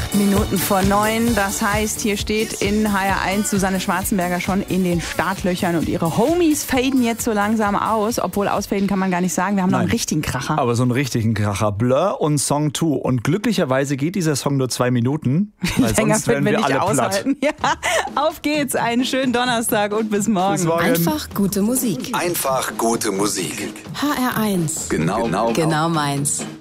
8 Minuten vor 9. Das heißt, hier steht in HR1 Susanne Schwarzenberger schon in den Startlöchern und ihre Homies faden jetzt so langsam aus. Obwohl ausfaden kann man gar nicht sagen. Wir haben noch einen richtigen Kracher. Aber so einen richtigen Kracher. Blur und Song 2. Und glücklicherweise geht dieser Song nur 2 Minuten. Weil sonst wären wir alle platt. Ja, auf geht's. Einen schönen Donnerstag und bis morgen. Bis morgen. Einfach gute Musik. Einfach gute Musik. HR1. Genau meins.